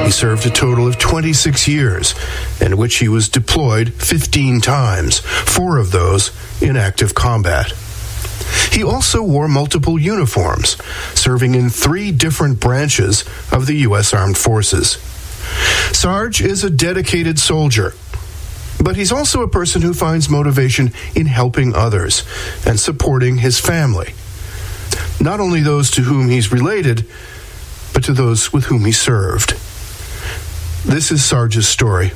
He served a total of 26 years, in which he was deployed 15 times, 4 of those in active combat. He also wore multiple uniforms, serving in 3 different branches of the U.S. Armed Forces. Sarge is a dedicated soldier, but he's also a person who finds motivation in helping others and supporting his family. Not only those to whom he's related, but to those with whom he served. This is Sarge's story.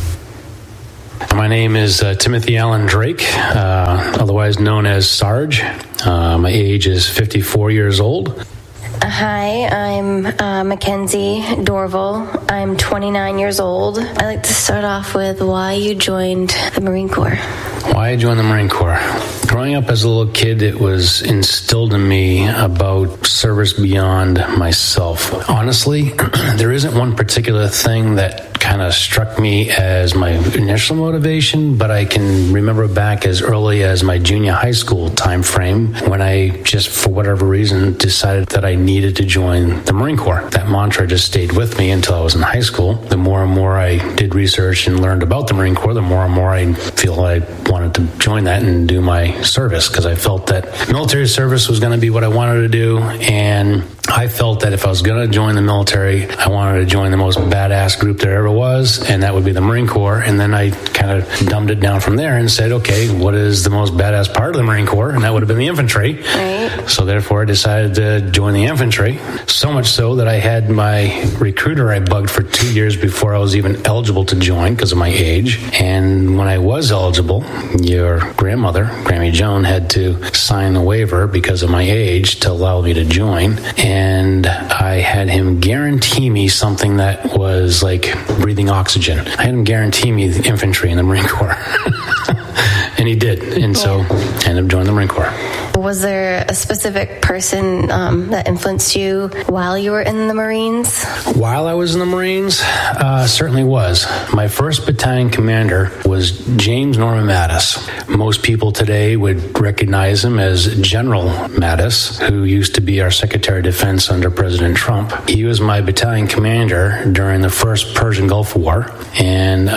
My name is Timothy Allen Drake, otherwise known as Sarge. My age is 54 years old. Hi, I'm Mackenzie Dorval. I'm 29 years old. I'd like to start off with why you joined the Marine Corps. Why I joined the Marine Corps? Growing up as a little kid, it was instilled in me about service beyond myself. Honestly, there isn't one particular thing that kind of struck me as my initial motivation, but I can remember back as early as my junior high school time frame when I just, for whatever reason, decided that I needed to join the Marine Corps. That mantra just stayed with me until I was in high school. The more and more I did research and learned about the Marine Corps, the more and more I feel I wanted to join that and do my service, because I felt that military service was going to be what I wanted to do, and I felt that if I was going to join the military, I wanted to join the most badass group there ever was, and that would be the Marine Corps. And then I kind of dumbed it down from there and said, okay, what is the most badass part of the Marine Corps? And that would have been the infantry. Right. So therefore I decided to join the infantry. So much so that I had my recruiter I bugged for 2 years before I was even eligible to join because of my age. And when I was eligible, your grandmother, Grammy Joan, had to sign a waiver because of my age to allow me to join. And I had him guarantee me something that was like breathing oxygen. I had him guarantee me the infantry in the Marine Corps. And he did. And so I ended up joining the Marine Corps. Was there a specific person that influenced you while you were in the Marines? While I was in the Marines, certainly was. My first battalion commander was James Norman Mattis. Most people today would recognize him as General Mattis, who used to be our Secretary of Defense under President Trump. He was my battalion commander during the first Persian Gulf War, and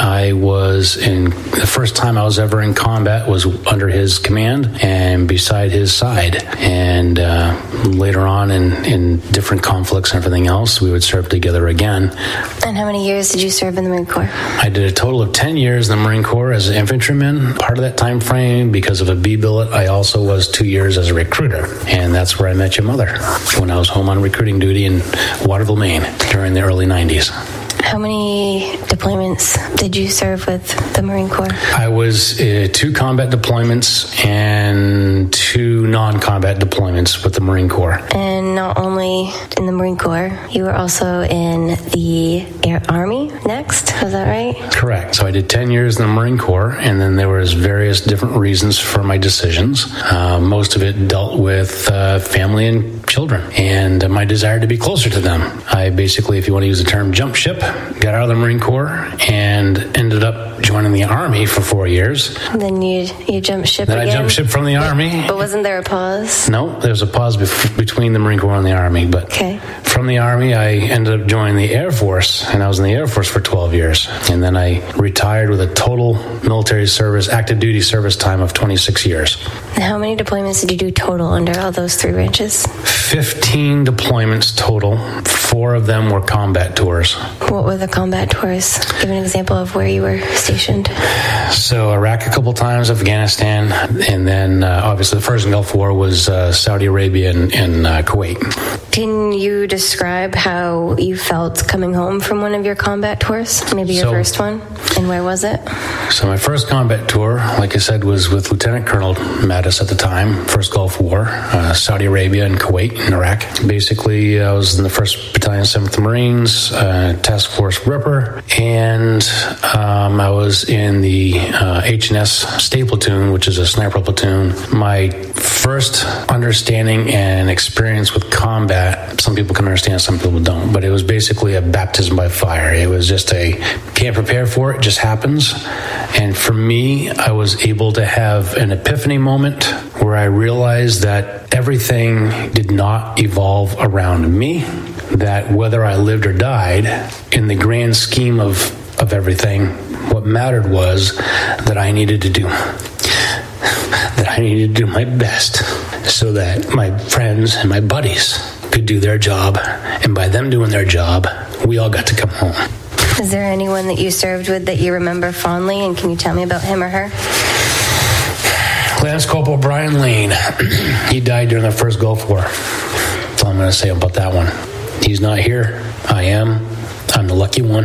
the first time I was ever in combat was under his command and beside his side. And later on in different conflicts and everything else, we would serve together again. And how many years did you serve in the Marine Corps? I did a total of 10 years in the Marine Corps as an infantryman. Part of that time frame, because of a B-billet, I also was 2 years as a recruiter. And that's where I met your mother when I was home on recruiting duty in Waterville, Maine during the early 90s. How many deployments did you serve with the Marine Corps? I was 2 combat deployments and 2 non-combat deployments with the Marine Corps. And not only in the Marine Corps, you were also in the Army next, was that right? Correct. So I did 10 years in the Marine Corps, and then there was various different reasons for my decisions. Most of it dealt with family and children and my desire to be closer to them. I basically, if you want to use the term, jump ship, got out of the Marine Corps and ended up joining the Army for 4 years. Then you jumped ship then again? I jumped ship from the Army. But wasn't there a pause? No, there was a pause between the Marine Corps and the Army. But okay. From the Army, I ended up joining the Air Force, and I was in the Air Force for 12 years. And then I retired with a total military service, active duty service time of 26 years. And how many deployments did you do total under all those 3 branches? 15 deployments total. 4 of them were combat tours. What were the combat tours? Give an example of where you were stationed. So Iraq a couple times, Afghanistan, and then obviously the first Gulf War was Saudi Arabia and Kuwait. Can you describe how you felt coming home from one of your combat tours? Maybe your first one? And where was it? So my first combat tour, like I said, was with Lieutenant Colonel Mattis at the time, first Gulf War, Saudi Arabia and Kuwait and Iraq. Basically, I was in the 1st Battalion, 7th Marines, Task Force Ripper, and I was in the HNS Stay Platoon, which is a sniper platoon. My first understanding and experience with combat, some people can understand, some people don't, but it was basically a baptism by fire. It was just can't prepare for it, it just happens. And for me, I was able to have an epiphany moment where I realized that everything did not evolve around me, that whether I lived or died, in the grand scheme of everything, what mattered was that I needed to do my best so that my friends and my buddies could do their job, and by them doing their job, we all got to come home. Is there anyone that you served with that you remember fondly, and can you tell me about him or her? Lance Corporal Brian Lane. He died during the first Gulf War. That's all I'm going to say about that one. He's not here. I am. I'm the lucky one.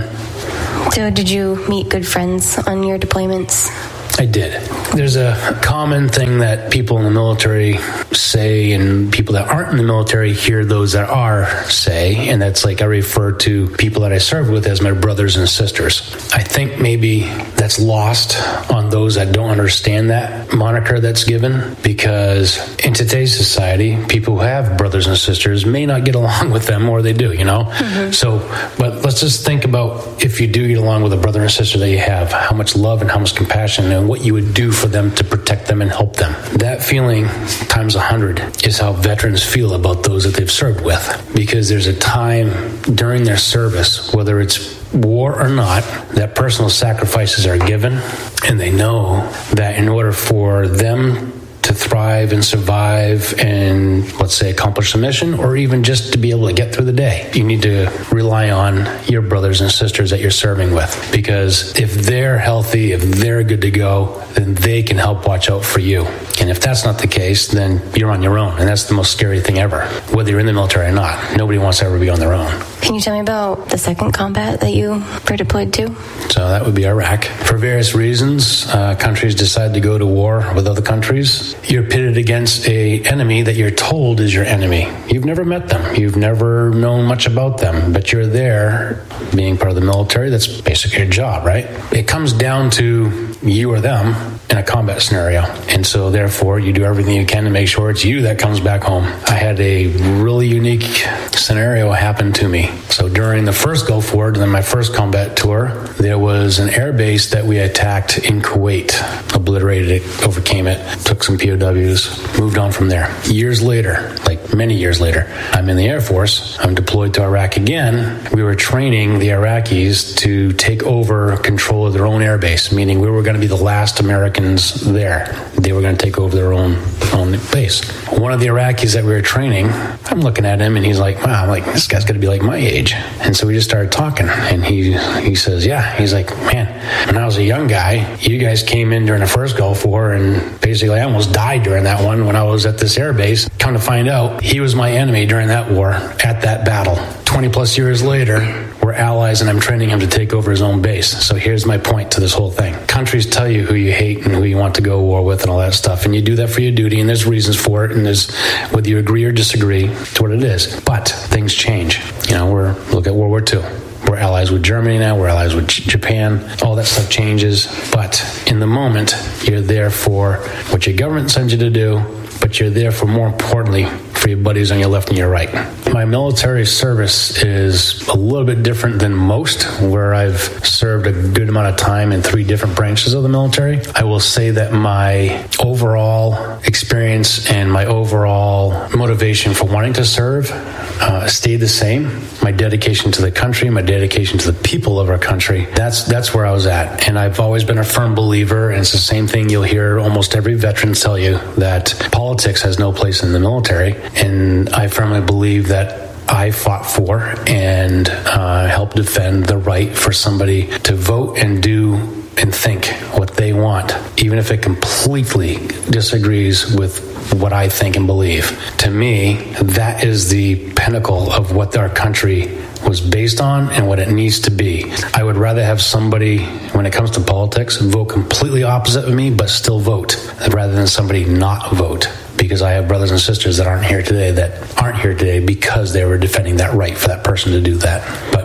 So did you meet good friends on your deployments? I did. There's a common thing that people in the military say, and people that aren't in the military hear those that are say, and that's like I refer to people that I served with as my brothers and sisters. I think maybe that's lost on those that don't understand that moniker that's given, because in today's society, people who have brothers and sisters may not get along with them, or they do, you know? Mm-hmm. So, but let's just think about if you do get along with a brother and sister that you have, how much love and how much compassion and what you would do for them to protect them and help them. That feeling times 100 is how veterans feel about those that they've served with, because there's a time during their service, whether it's war or not, that personal sacrifices are given, and they know that in order for them to thrive and survive and, let's say, accomplish a mission, or even just to be able to get through the day, you need to rely on your brothers and sisters that you're serving with. Because if they're healthy, if they're good to go, then they can help watch out for you. And if that's not the case, then you're on your own. And that's the most scary thing ever, whether you're in the military or not. Nobody wants to ever be on their own. Can you tell me about the second combat that you were deployed to? So that would be Iraq. For various reasons, countries decide to go to war with other countries. You're pitted against an enemy that you're told is your enemy. You've never met them. You've never known much about them, but you're there being part of the military. That's basically your job, right? It comes down to you or them in a combat scenario. And so therefore you do everything you can to make sure it's you that comes back home. I had a really unique scenario happen to me. So during the first Gulf War, during my first combat tour, there was an air base that we attacked in Kuwait, obliterated it, overcame it, took some POWs, moved on from there. Years later, like many years later, I'm in the Air Force. I'm deployed to Iraq again. We were training the Iraqis to take over control of their own air base, meaning we were going to be the last Americans there. They were going to take over their own base. One of the Iraqis that we were training, I'm looking at him and he's like, wow, I'm like, this guy's going to be like my age. And so we just started talking, and he says, yeah, he's like, man, when I was a young guy, you guys came in during the first Gulf War, and basically I almost died during that one when I was at this air base. Come to find out, he was my enemy during that war at that battle. 20 plus years later, we're allies, and I'm training him to take over his own base. So here's my point to this whole thing. Countries tell you who you hate and who you want to go to war with and all that stuff, and you do that for your duty, and there's reasons for it, and there's, whether you agree or disagree, to what it is. But things change. You know, look at World War II. We're allies with Germany now. We're allies with Japan. All that stuff changes. But in the moment, you're there for what your government sends you to do, but you're there for, more importantly, for your buddies on your left and your right. My military service is a little bit different than most, where I've served a good amount of time in 3 different branches of the military. I will say that my overall experience and my overall motivation for wanting to serve stayed the same. My dedication to the country, my dedication to the people of our country, that's where I was at. And I've always been a firm believer, and it's the same thing you'll hear almost every veteran tell you, that politics has no place in the military. And I firmly believe that I fought for and helped defend the right for somebody to vote and do and think what they want, even if it completely disagrees with what I think and believe. To me, that is the pinnacle of what our country was based on and what it needs to be. I would rather have somebody, when it comes to politics, vote completely opposite of me, but still vote, rather than somebody not vote. Because I have brothers and sisters that aren't here today because they were defending that right for that person to do that. But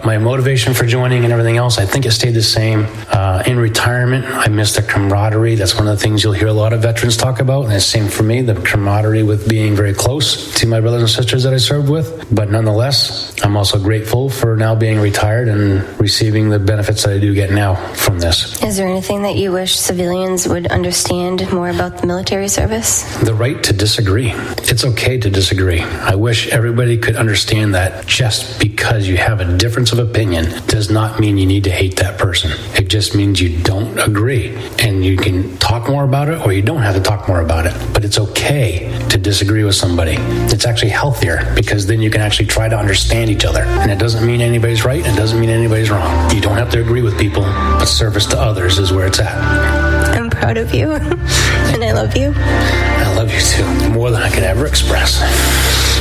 But my motivation for joining and everything else, I think it stayed the same. In retirement, I miss the camaraderie. That's one of the things you'll hear a lot of veterans talk about. And it's the same for me, the camaraderie with being very close to my brothers and sisters that I served with. But nonetheless, I'm also grateful for now being retired and receiving the benefits that I do get now from this. Is there anything that you wish civilians would understand more about the military service? The right to disagree. It's okay to disagree. I wish everybody could understand that just because you have a difference of opinion does not mean you need to hate that person. It just means you don't agree. And you can talk more about it or you don't have to talk more about it. But it's okay to disagree with somebody. It's actually healthier because then you can actually try to understand each other. And it doesn't mean anybody's right and it doesn't mean anybody's wrong. You don't have to agree with people, but service to others is where it's at. I'm proud of you and I love you. I love you too, more than I could ever express.